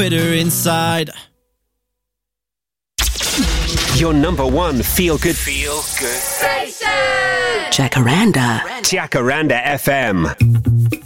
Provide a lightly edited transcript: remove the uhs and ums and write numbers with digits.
bitter inside. Your number one feel-good station! Jacaranda. Jacaranda FM.